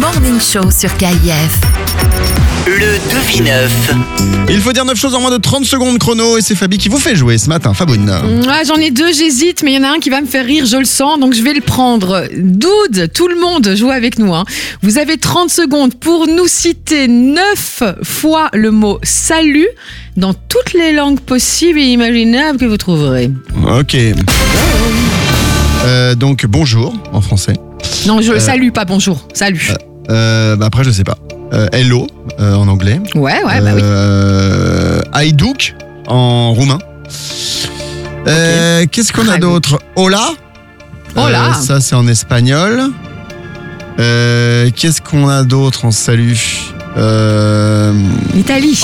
Morning Show sur KIF. Le devineuf. Il faut dire 9 choses en moins de 30 secondes chrono et c'est Fabi qui vous fait jouer ce matin. Faboune. Ouais, j'en ai deux, j'hésite, mais il y en a un qui va me faire rire, je le sens, donc je vais le prendre. Doud, tout le monde joue avec nous. Vous avez 30 secondes pour nous citer 9 fois le mot salut dans toutes les langues possibles et imaginables que vous trouverez. Ok. Donc bonjour en français. Non, je salue, pas bonjour. Salut. Après je sais pas. Hello en anglais. Ouais, bah oui. Haïdouk en roumain. Qu'est-ce qu'on a d'autre? Hola. Hola. Ça c'est en espagnol. Qu'est-ce qu'on a d'autre en salut? L'Italie.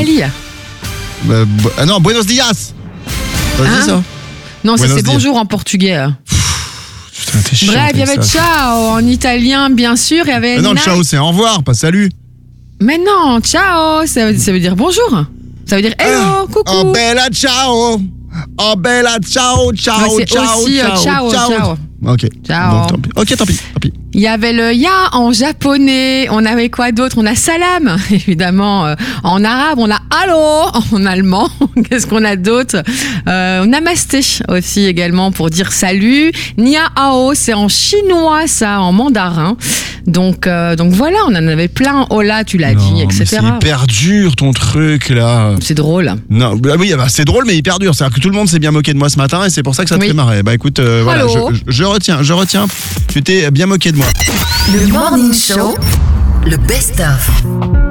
Non, buenos dias. Vas-y ça. Non, ça Buenos c'est dias. bonjour en portugais. Putain, t'es chiant, Bref, il y avec avait ça. ciao en italien, bien sûr. Il y avait Mais non, le ciao c'est au revoir, pas salut. Mais non, ciao, ça veut dire bonjour. Ça veut dire hello, coucou. Oh bella ciao. Oh bella ciao, ciao, Ouais, c'est ciao, aussi, ciao, ciao. Ok. Ciao. Donc, tant pis. Ok, tant pis. Il y avait le ya en japonais. On avait quoi d'autre? On a salam, évidemment. En arabe, on a allo en allemand. Qu'est-ce qu'on a d'autre? Namasté aussi également pour dire salut. Nia hao, c'est en chinois, ça, en mandarin. Donc voilà, on en avait plein. Hola, tu l'as dit, etc. C'est hyper dur ton truc là. C'est drôle. Non, bah oui, bah, c'est drôle mais hyper dur. C'est-à-dire que tout le monde s'est bien moqué de moi ce matin et c'est pour ça que ça te Oui. fait marrer. Bah écoute, voilà, Allô. je retiens. Tu t'es bien moqué de moi. Le Morning Show, le best-of.